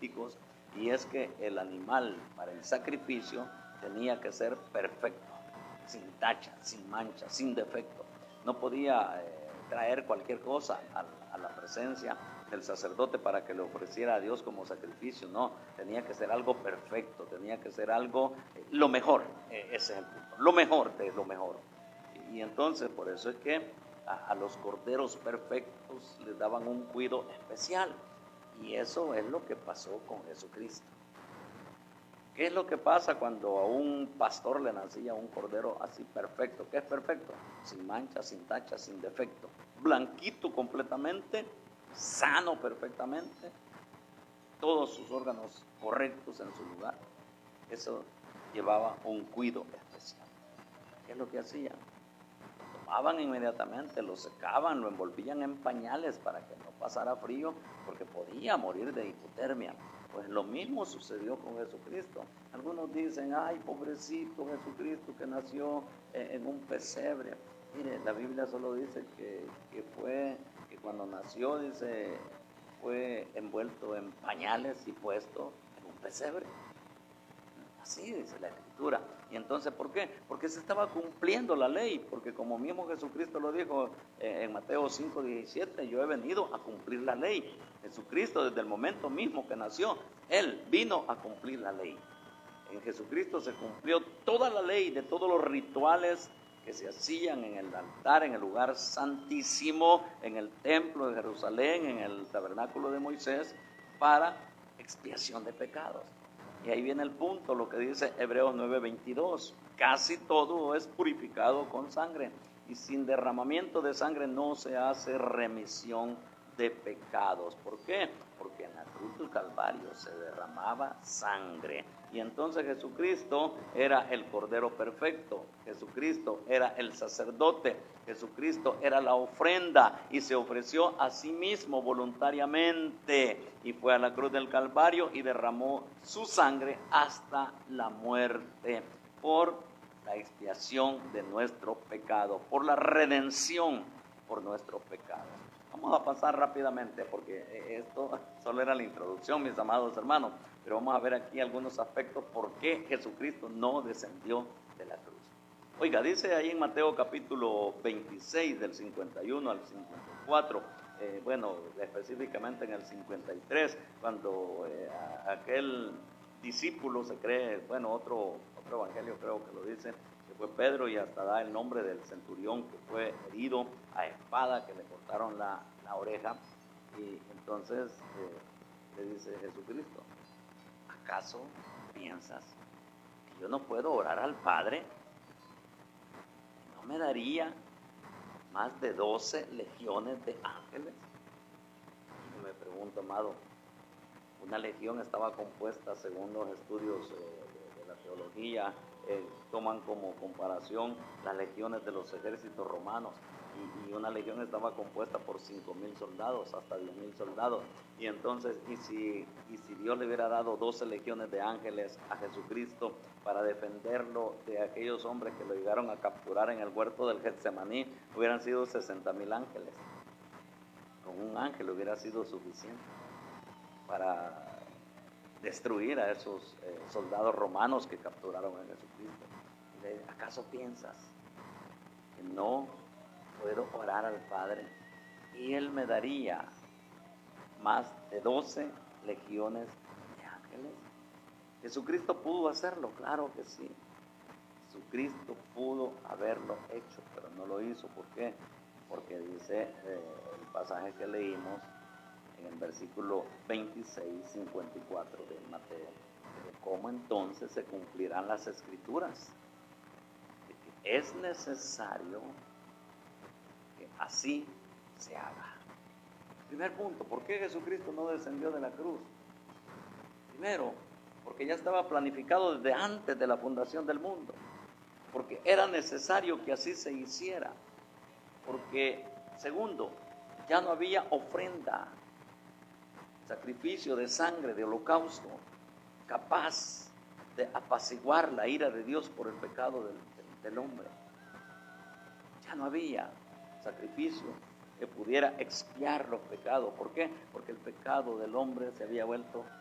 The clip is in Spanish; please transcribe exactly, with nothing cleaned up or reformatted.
levíticos, y es que el animal para el sacrificio tenía que ser perfecto, sin tacha, sin mancha, sin defecto. No podía eh, traer cualquier cosa a, a la presencia del sacerdote para que le ofreciera a Dios como sacrificio. No, tenía que ser algo perfecto, tenía que ser algo, eh, lo mejor, eh, ese es el punto, lo mejor de lo mejor. Y, y entonces por eso es que a, a los corderos perfectos les daban un cuidado especial, y eso es lo que pasó con Jesucristo. ¿Qué es lo que pasa cuando a un pastor le nacía un cordero así perfecto? ¿Qué es perfecto? Sin mancha, sin tacha, sin defecto, blanquito completamente, sano perfectamente, todos sus órganos correctos en su lugar. Eso llevaba un cuidado especial. ¿Qué es lo que hacían? Lo tomaban inmediatamente, lo secaban, lo envolvían en pañales para que no pasara frío, porque podía morir de hipotermia. Pues lo mismo sucedió con Jesucristo. Algunos dicen, ay, pobrecito Jesucristo que nació en un pesebre. Mire, la Biblia solo dice que, que fue, que cuando nació, dice, fue envuelto en pañales y puesto en un pesebre. Así dice la Escritura. Y entonces, ¿por qué? Porque se estaba cumpliendo la ley, porque como mismo Jesucristo lo dijo eh, en Mateo cinco diecisiete, yo he venido a cumplir la ley. Jesucristo, desde el momento mismo que nació, Él vino a cumplir la ley. En Jesucristo se cumplió toda la ley de todos los rituales que se hacían en el altar, en el lugar santísimo, en el templo de Jerusalén, en el tabernáculo de Moisés, para expiación de pecados. Y ahí viene el punto, lo que dice Hebreos nueve veintidós. Casi todo es purificado con sangre, y sin derramamiento de sangre no se hace remisión de pecados. ¿Por qué? Porque en la cruz del Calvario se derramaba sangre. Y entonces Jesucristo era el Cordero perfecto, Jesucristo era el sacerdote, Jesucristo era la ofrenda, y se ofreció a sí mismo voluntariamente, y fue a la cruz del Calvario y derramó su sangre hasta la muerte, por la expiación de nuestro pecado, por la redención por nuestro pecado. Vamos a pasar rápidamente, porque esto solo era la introducción, mis amados hermanos, pero vamos a ver aquí algunos aspectos por qué Jesucristo no descendió de la cruz. Oiga, dice ahí en Mateo capítulo veintiséis, del cincuenta y uno al cincuenta y cuatro, eh, bueno, específicamente en el cincuenta y tres, cuando eh, aquel discípulo se cree, bueno, otro, otro evangelio creo que lo dice, que fue Pedro, y hasta da el nombre del centurión que fue herido a espada, que le cortaron la, la oreja. Y entonces eh, le dice Jesucristo, ¿acaso piensas que yo no puedo orar al Padre? ¿No me daría más de doce legiones de ángeles? Y me pregunto, amado, una legión estaba compuesta, según los estudios eh, de, de la teología, eh, toman como comparación las legiones de los ejércitos romanos, y, y una legión estaba compuesta por cinco mil soldados, hasta diez mil soldados. Y entonces, y si, y si Dios le hubiera dado doce legiones de ángeles a Jesucristo para defenderlo de aquellos hombres que lo llegaron a capturar en el huerto del Getsemaní, hubieran sido sesenta mil ángeles. Con un ángel hubiera sido suficiente para destruir a esos eh, soldados romanos que capturaron a Jesucristo. ¿Acaso piensas que no puedo orar al Padre y Él me daría más de doce legiones de ángeles? ¿Jesucristo pudo hacerlo? Claro que sí. Jesucristo pudo haberlo hecho, pero no lo hizo. ¿Por qué? Porque dice eh, el pasaje que leímos en el versículo veintiséis, cincuenta y cuatro de Mateo, ¿cómo entonces se cumplirán las escrituras? De que es necesario que así se haga. Primer punto, ¿por qué Jesucristo no descendió de la cruz? Primero, porque ya estaba planificado desde antes de la fundación del mundo, porque era necesario que así se hiciera, porque, segundo, ya no había ofrenda, sacrificio de sangre, de holocausto, capaz de apaciguar la ira de Dios por el pecado del, del hombre. Ya no había sacrificio que pudiera expiar los pecados. ¿Por qué? Porque el pecado del hombre se había vuelto